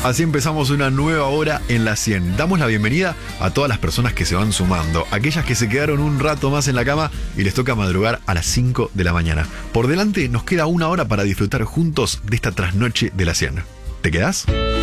Así empezamos una nueva hora en la 100. Damos la bienvenida a todas las personas que se van sumando, aquellas que se quedaron un rato más en la cama y les toca madrugar a las 5 de la mañana. Por delante nos queda una hora para disfrutar juntos de esta trasnoche de la 100. ¿Te quedás?